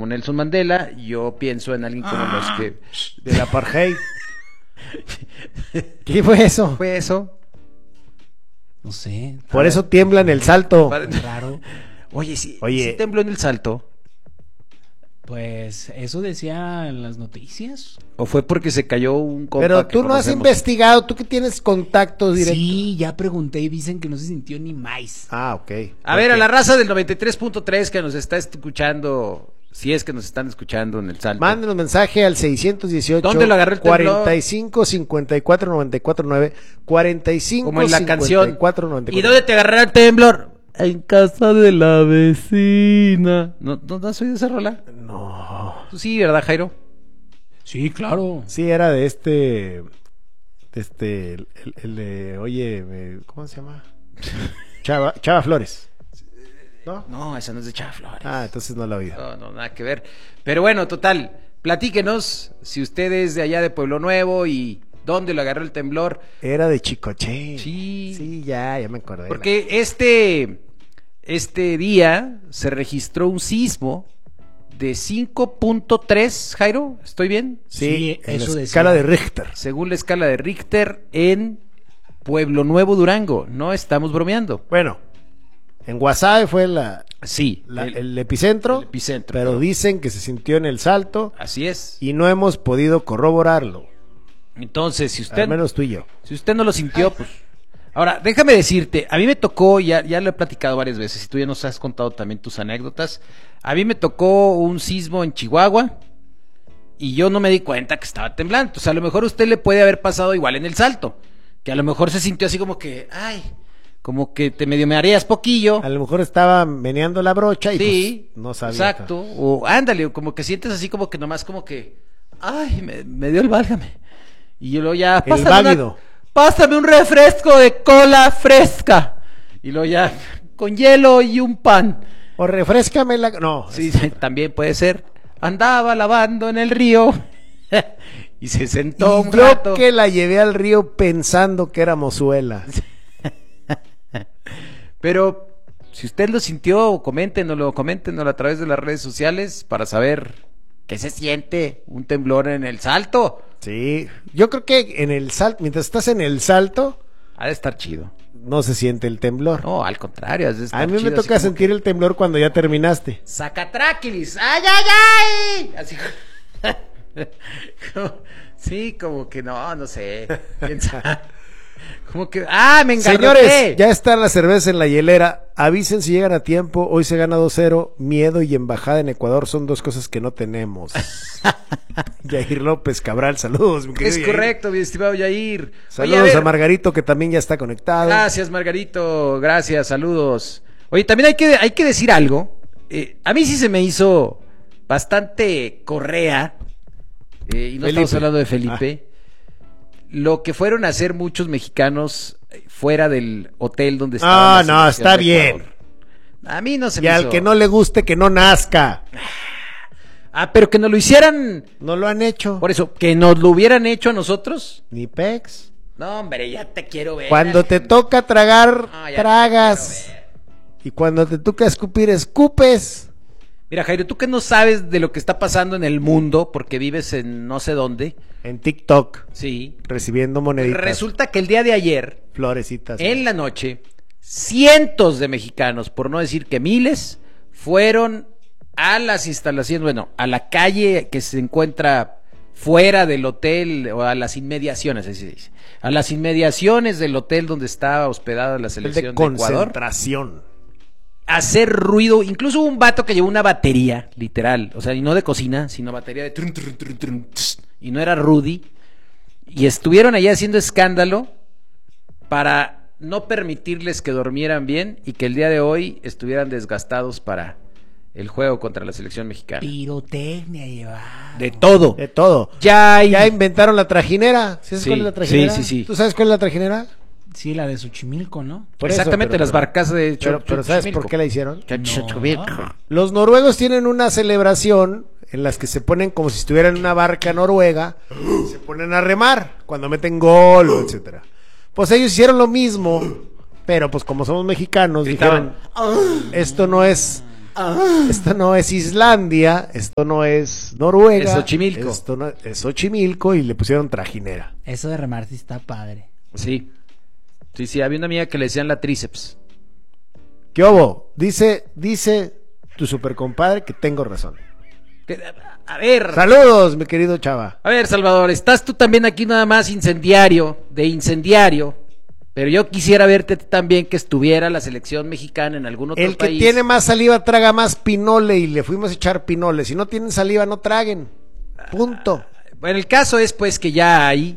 como Nelson Mandela, yo pienso en alguien como los que... Del apartheid. ¿Qué fue eso? ¿Fue eso? No sé. Por eso tiembla en el Salto. Raro. Oye, sí tembló en el Salto. Pues eso decía en las noticias. ¿O fue porque se cayó un compa? Pero que tú no has conocemos? investigado, tú que tienes contactos directos. Sí, ya pregunté y dicen que no se sintió ni más. Ah, ok. A ver, a la raza del 93.3 que nos está escuchando, si es que nos están escuchando en el Salto. Mándenos mensaje al 618. ¿Dónde lo agarró el temblor? 45 54 94 9 45 Como en la 54 canción. 94. ¿Y dónde te agarrará el temblor? En casa de la vecina. ¿No has oído esa rola? No. Tú sí, ¿verdad, Jairo? Sí, claro. Sí, era de el de, oye, ¿cómo se llama? Chava Flores. ¿No? No, esa no es de Chava Flores. Ah, entonces no la he oído. No, nada que ver. Pero bueno, total, platíquenos si usted es de allá de Pueblo Nuevo y dónde lo agarró el temblor. Era de Chicoche. Sí. Sí, ya me acordé. Porque este día se registró un sismo de 5.3, Jairo, ¿estoy bien? Sí, en eso la decía. escala de Richter. Según la escala de Richter en Pueblo Nuevo, Durango. No estamos bromeando. Bueno, en Guasave fue Sí, el epicentro, el epicentro, pero dicen que se sintió en el Salto así es. y no hemos podido corroborarlo. Entonces, si Al menos tú y yo. no lo sintió, pues... Ahora, déjame decirte, a mí me tocó, ya lo he platicado varias veces, y tú ya nos has contado también tus anécdotas, a mí me tocó un sismo en Chihuahua, y yo no me di cuenta que estaba temblando. O sea, a lo mejor a usted le puede haber pasado igual en el Salto, que a lo mejor se sintió así como que, como que te medio me harías poquillo. A lo mejor estaba meneando la brocha y Sí, pues, no sabía. exacto, o ándale, como que sientes así como que nomás como que, me dio el válgame. Y yo luego ya, El válido. Pásame un refresco de cola fresca. Y luego ya, con hielo y un pan. O refréscame la... No. Sí, también puede ser. Andaba lavando en el río y se sentó un yo rato. que la llevé al río pensando que era mozuela. Pero si usted lo sintió, coméntenoslo a través de las redes sociales para saber qué se siente un temblor en el Salto. Sí, yo creo que en el Salto, mientras estás en el Salto, Ha de estar chido. no se siente el temblor. No, al contrario, has de estar A mí me chido, así toca como sentir el temblor cuando ya terminaste. ¡Sacatráquilis! ¡Ay, ay, ay! Así. Sí, como que no sé. ¿Quién sabe? Como que, me engarroté. Señores, ya están las cervezas en la hielera. Avisen si llegan a tiempo. Hoy se gana 2-0. Miedo y embajada en Ecuador son dos cosas que no tenemos. Yair López Cabral, saludos, mi querido Es Yair. correcto, mi estimado Yair. Saludos Oye, a Margarito, que también ya está conectado. Gracias, Margarito. Gracias, saludos. Oye, también hay que decir algo. A mí sí se me hizo bastante correa. Y no estamos hablando de Felipe. Lo que fueron a hacer muchos mexicanos fuera del hotel donde estaba. No, está bien. A mí no se Y me al hizo. que no le guste, que no nazca. Pero que nos lo hicieran. No lo han hecho. Por eso, que nos lo hubieran hecho a nosotros. Ni pex. No, hombre, ya te quiero ver. Cuando te toca tragar, No, ya tragas. te quiero ver. Y cuando te toca escupir, escupes. Mira, Jairo, tú que no sabes de lo que está pasando en el mundo, porque vives en no sé dónde. En TikTok, Sí. recibiendo moneditas. Resulta que el día de ayer, Florecitas. en la noche, cientos de mexicanos, por no decir que miles, fueron a las instalaciones, bueno, a la calle que se encuentra fuera del hotel o a las inmediaciones, así se dice, a las inmediaciones del hotel donde está hospedada la El selección de de Ecuador, concentración. hacer ruido. Incluso hubo un vato que llevó una batería, literal, o sea, y no de cocina, sino batería de trun, trun, trun, trun, tss, y no era Rudy, y estuvieron allá haciendo escándalo para no permitirles que durmieran bien y que el día de hoy estuvieran desgastados para el juego contra la selección mexicana. Pirotecnia lleva. De todo. De todo. Ya Ya inventaron la trajinera. ¿Sabes Sí, cuál es la trajinera? sí. ¿Tú sabes cuál es la trajinera? Sí, la de Xochimilco, ¿no? Por eso, exactamente, pero- las barcas de Pero ¿sabes por qué la hicieron? No. Los noruegos tienen una celebración en las que se ponen como si estuvieran en una barca noruega, se ponen a remar cuando meten gol, etcétera. Pues ellos hicieron lo mismo, pero pues como somos mexicanos, Gritaban. dijeron, esto no es Esto no es Islandia, esto no es Noruega. Es Xochimilco. Esto no es Xochimilco y le pusieron trajinera. Eso de remar sí está padre. Sí. Sí, había una amiga que le decían la tríceps. ¿Qué hubo? Dice tu super compadre que tengo razón. A ver. Saludos, mi querido Chava. A ver, Salvador, estás tú también aquí nada más incendiario. Pero yo quisiera verte también que estuviera la selección mexicana en algún otro El que país. tiene más saliva traga más pinole y le fuimos a echar pinole. Si no tienen saliva, no traguen. Punto. Bueno, el caso es pues que ya hay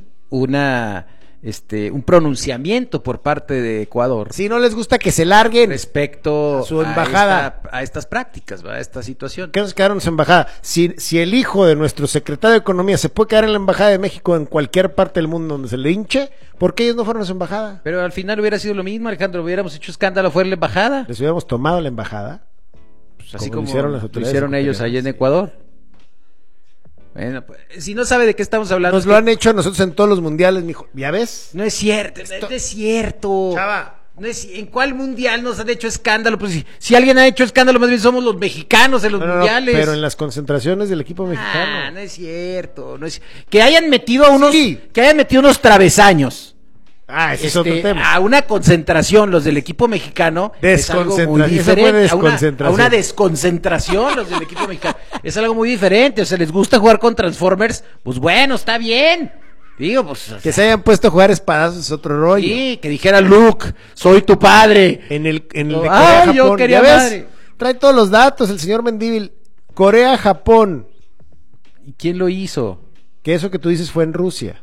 un pronunciamiento por parte de Ecuador Si no les gusta que se larguen. respecto a su embajada. a estas prácticas, ¿va? A esta situación. ¿Qué nos quedaron en su embajada? Si el hijo de nuestro secretario de Economía se puede quedar en la embajada de México en cualquier parte del mundo donde se le hinche, ¿por qué ellos no fueron a su embajada? Pero al final hubiera sido lo mismo, Alejandro, hubiéramos hecho escándalo fuera de la embajada. Les hubiéramos tomado la embajada. Pues así como como hicieron las lo autoridades hicieron ellos allá en Ecuador. Bueno, pues, si no sabe de qué estamos hablando. Nos es lo que- han hecho a nosotros en todos los mundiales, mijo. ¿Ya ves? No es cierto, no es cierto. Chava. No es, ¿en cuál mundial nos han hecho escándalo? Pues si alguien ha hecho escándalo, más bien somos los mexicanos en los No, mundiales. pero en las concentraciones del equipo mexicano. No es cierto, no es que hayan metido a unos Sí. travesaños Ese es otro tema. a una concentración los del equipo mexicano es algo muy Desconcentración. Esa fue diferente, desconcentración. a una desconcentración los del equipo mexicano es algo muy diferente. O sea, les gusta jugar con Transformers, pues bueno, está bien, digo, pues Que se hayan puesto a jugar espadazos es otro rollo. sí, que dijera Luke, soy tu padre. En el de Ay, Corea-Japón. yo quería ¿Ya ves? madre. Trae todos los datos el señor Mendívil. Corea-Japón. ¿Y quién lo hizo? Que eso que tú dices fue en Rusia.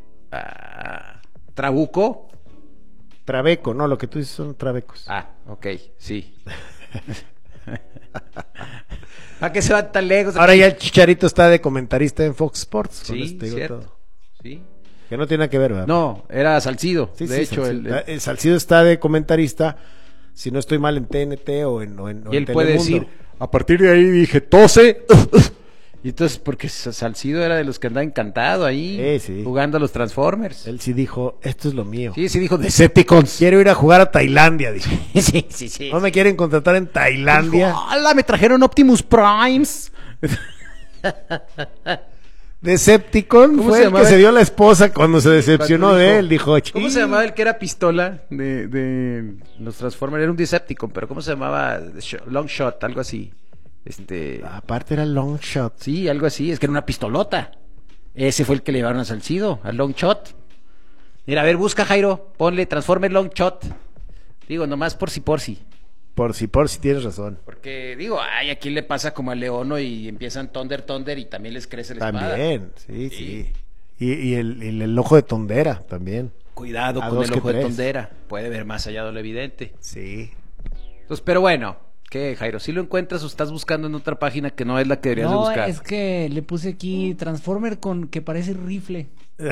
¿Trabuco? Trabeco, no, lo que tú dices son trabecos. Ok, sí. ¿Para qué se van tan lejos? Ahora ya el Chicharito está de comentarista en Fox Sports. Con Sí, esto te digo cierto. todo. Sí. Que no tiene nada que ver, ¿verdad? No, era Salcido. Sí, de sí, hecho, Salcido. El Salcido está de comentarista, si no estoy mal, en TNT o en y él en puede Telemundo. decir, a partir de ahí dije, tose. Y entonces, porque Salcido era de los que andaba encantado ahí, Sí. jugando a los Transformers. Él sí dijo, esto es lo mío. Sí, dijo Decepticons. Quiero ir a jugar a Tailandia, dijo. Sí. No me quieren contratar en Tailandia. Dijo, ¡hala! Me trajeron Optimus Primes. Decepticon ¿Cómo fue se el que llamaba? se dio la esposa cuando se decepcionó Cuando de él. Dijo, ¿Cómo se llamaba el que era pistola de los Transformers? Era un Decepticon, pero ¿cómo se llamaba? Long Shot, algo así. Aparte era long shot. Sí, algo así, es que era una pistolota. Ese fue el que le llevaron a Salcido, al Long Shot. Mira, a ver, busca, Jairo, ponle Transformer Long Shot. Digo, nomás por si. Por si tienes razón. Porque, digo, ay, aquí le pasa como al Leono y empiezan Thunder y también les crece la espada. También, sí. Y el ojo de tondera también. Cuidado A con dos el que ojo de tres. tondera, puede ver más allá de lo evidente. Sí. Entonces, pero bueno, ¿qué, Jairo? ¿Si lo encuentras o estás buscando en otra página que no es la que deberías de No, buscar? es que le puse aquí Transformer con que parece rifle.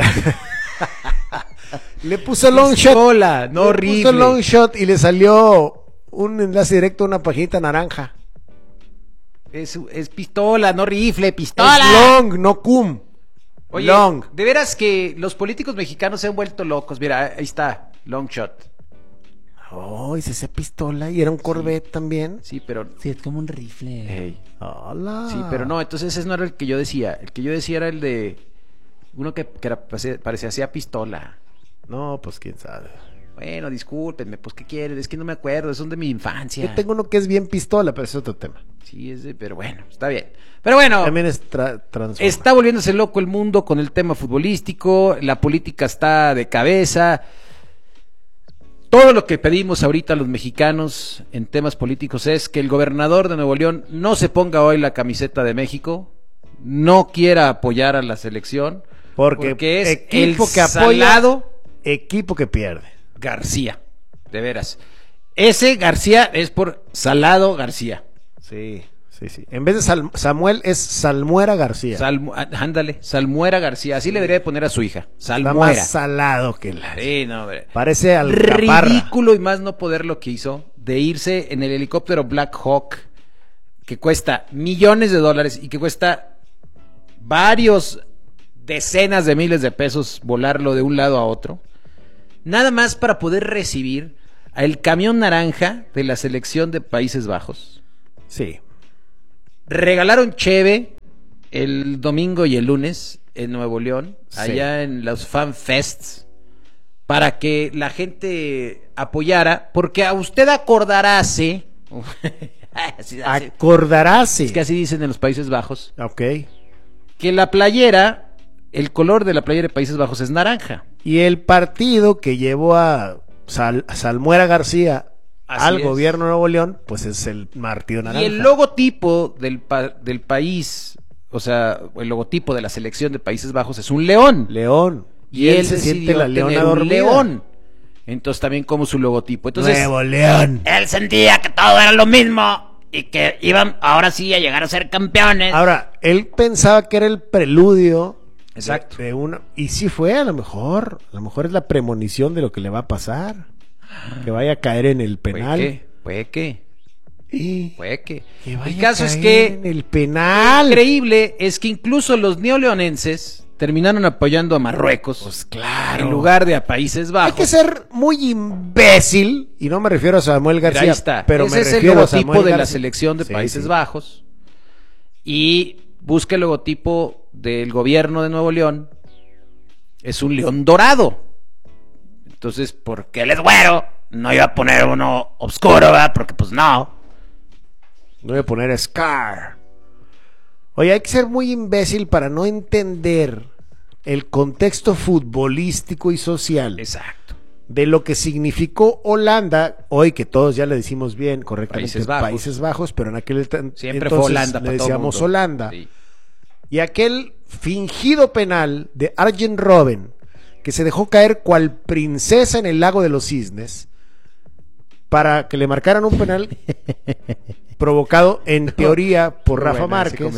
Le puso long shot. Pistola, no Le puso rifle. long shot y le salió un enlace directo a una paginita naranja. Es pistola, no rifle, Es pistola. long, no cum. Oye, long. de veras que los políticos mexicanos se han vuelto locos. Mira, ahí está, long shot. Oh, y se hacía pistola y era un Corvette también. Sí, pero... Sí, es como un rifle. Ey. Hola. Sí, pero no, entonces ese no era el que yo decía. El que yo decía era el de... Uno que parecía hacía pistola. No, pues quién sabe. Bueno, discúlpenme, pues ¿qué quieren? Es que no me acuerdo, son de mi infancia. Yo tengo uno que es bien pistola, pero es otro tema. Sí, pero bueno, está bien. Pero bueno, También es Transformer. está volviéndose loco el mundo con el tema futbolístico, la política está de cabeza. Todo lo que pedimos ahorita a los mexicanos en temas políticos es que el gobernador de Nuevo León no se ponga hoy la camiseta de México, no quiera apoyar a la selección, porque es equipo el que apoya, salado equipo que pierde. García, de veras. Ese García es por Salado García. Sí. En vez de Samuel es Salmuera García. Ándale, Salmuera García, así le debería de poner a su hija, Está Salmuera. más salado que la... Sí, no, hombre. Parece alcaparra. Ridículo y más no poder lo que hizo de irse en el helicóptero Black Hawk, que cuesta millones de dólares y que cuesta varios decenas de miles de pesos volarlo de un lado a otro, nada más para poder recibir al camión naranja de la selección de Países Bajos. Sí. Regalaron cheve el domingo y el lunes en Nuevo León, Sí. allá en los Fan Fests, para que la gente apoyara, porque a usted acordaráse, Acordaráse. es que así dicen en los Países Bajos, Ok. que la playera, el color de la playera de Países Bajos es naranja. Y el partido que llevó a Salmuera García Así al es. gobierno de Nuevo León, pues es el partido naranja. Y el logotipo del país, o sea, el logotipo de la selección de Países Bajos es un león. León. Y él se siente decidió la leona tener un dormida. león. Entonces también como su logotipo. Entonces, Nuevo León. Él sentía que todo era lo mismo y que iban ahora sí a llegar a ser campeones. Ahora, él pensaba que era el preludio. Exacto. De una, y sí fue, a lo mejor es la premonición de lo que le va a pasar. Que vaya a caer en el penal. puede que. Y que vaya El caso a es caer que en el penal. lo increíble es que incluso los neoleonenses terminaron apoyando a Marruecos. Pues claro. En lugar de a Países Bajos. Hay que ser muy imbécil, y no me refiero a Samuel Pero García, ahí está. pero Ese me es el refiero a logotipo Samuel de la García. selección de Sí, Países sí. Bajos. Y busca el logotipo del gobierno de Nuevo León. Es un león dorado. Entonces, ¿por qué Él es güero, no iba a poner uno oscuro, ¿verdad? Porque pues no. No voy a poner Scar. Oye, hay que ser muy imbécil para no entender el contexto futbolístico y social Exacto. de lo que significó Holanda, hoy que todos ya le decimos bien, correctamente, Países Bajos. pero en aquel Siempre fue entonces Holanda le para todo decíamos mundo. Holanda. Sí. Y aquel fingido penal de Arjen Robben, que se dejó caer cual princesa en el lago de los cisnes, para que le marcaran un penal provocado en teoría por Rafa Márquez.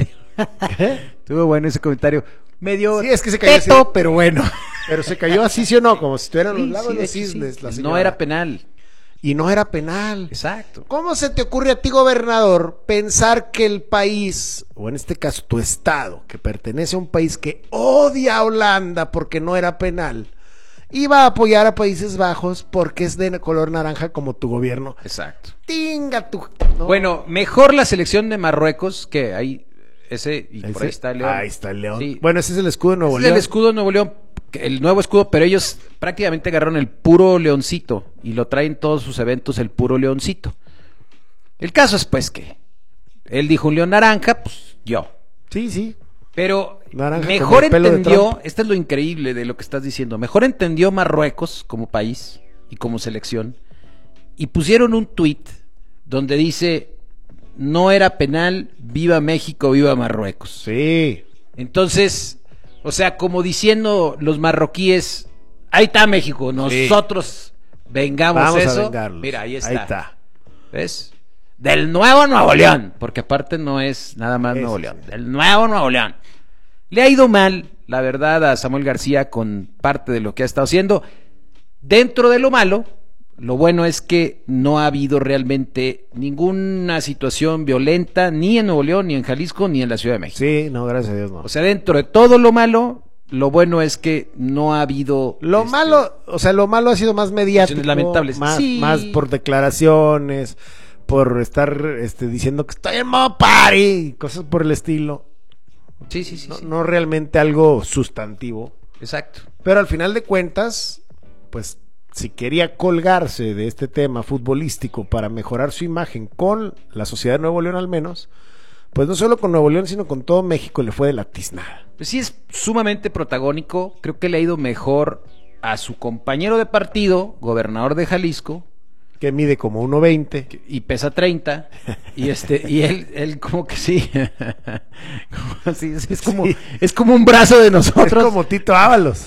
Estuvo bueno ese comentario. Medio Sí, es que se cayó teto, así. pero bueno. Pero se cayó así, ¿sí o no? Como si estuvieran los Sí, lagos sí, de los de hecho, cisnes. sí. La No señora. era penal. Y no era penal. Exacto. ¿Cómo se te ocurre a ti, gobernador, pensar que el país, o en este caso tu estado, que pertenece a un país que odia a Holanda porque no era penal, iba a apoyar a Países Bajos porque es de color naranja como tu gobierno? Exacto. Tinga tu... no. Bueno, mejor la selección de Marruecos, que ahí ese y por ahí está el león. Ahí está el león. Sí. Bueno, ese es el escudo de Nuevo Ese es León. el escudo de Nuevo León, el nuevo escudo, pero ellos prácticamente agarraron el puro leoncito y lo traen en todos sus eventos el puro leoncito. El caso es pues que él dijo un león naranja, pues yo. Sí, sí. Pero Naranja como mejor el pelo de entendió, Trump. esto es lo increíble de lo que estás diciendo, mejor entendió Marruecos como país y como selección y pusieron un tuit donde dice, no era penal, viva México, viva Marruecos. Sí. Entonces, o sea, como diciendo los marroquíes, ahí está México, nosotros vengamos Vamos eso. a vengarlos. Mira, ahí está. Ahí está. ¿Ves? Del nuevo Nuevo León, porque aparte no es nada más Eso Nuevo sí. León, del nuevo Nuevo León. Le ha ido mal, la verdad, a Samuel García con parte de lo que ha estado haciendo. Dentro de lo malo, lo bueno es que no ha habido realmente ninguna situación violenta, ni en Nuevo León, ni en Jalisco, ni en la Ciudad de México. Sí, no, gracias a Dios no. O sea, dentro de todo lo malo, lo bueno es que no ha habido... Lo malo, o sea, lo malo ha sido más mediático, Situaciones lamentables. más, Sí. más por declaraciones, por estar diciendo que estoy en modo party, cosas por el estilo. Sí, sí, sí, No, sí. no realmente algo sustantivo. Exacto. Pero al final de cuentas, pues si quería colgarse de este tema futbolístico para mejorar su imagen con la sociedad de Nuevo León al menos, pues no solo con Nuevo León, sino con todo México le fue de la tiznada. Pues sí, es sumamente protagónico. Creo que le ha ido mejor a su compañero de partido, gobernador de Jalisco, Que mide como 1.20. y pesa 30. Y él como que sí. Como así, Sí. es como un brazo de Es nosotros. como Tito Ábalos,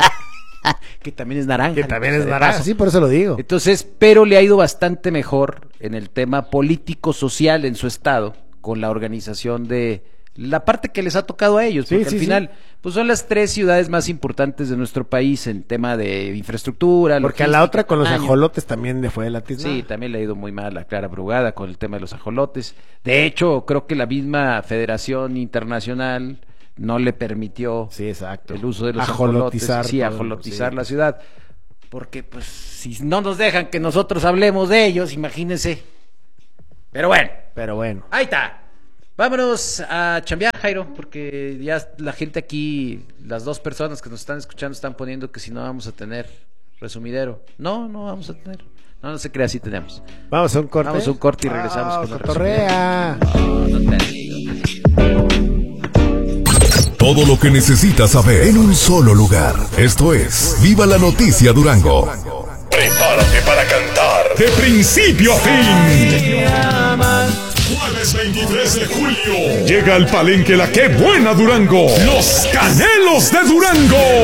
Que también es naranja. que también es de naranja. paso. Sí, por eso lo digo. Entonces, pero le ha ido bastante mejor en el tema político-social en su estado, con la organización de la parte que les ha tocado a ellos, Sí, porque sí, al sí. final, pues son las 3 ciudades más importantes de nuestro país en tema de infraestructura. Porque a la logística, otra con los tamaño. ajolotes también le fue de la tiznada. Sí, también le ha ido muy mal a Clara Brugada con el tema de los ajolotes. De hecho, creo que la misma Federación Internacional no le permitió Sí, exacto. el uso de los Ajolotizar ajolotes, sí, todo, ajolotizar sí. la ciudad, porque pues si no nos dejan que nosotros hablemos de ellos, imagínense. Pero bueno, ahí está. Vámonos a chambear, Jairo, porque ya la gente aquí, las 2 personas que nos están escuchando están poniendo que si no vamos a tener resumidero. No vamos a tener. No se crea, sí tenemos. Vamos a un corte. Vamos a un corte y regresamos con el cotorrea. resumidero. No te digo. Todo lo que necesitas saber en un solo lugar. Esto es Viva la Noticia Durango. Prepárate para cantar de principio a fin. Jueves 23 de julio llega al Palenque la Que Buena Durango, los Canelos de Durango.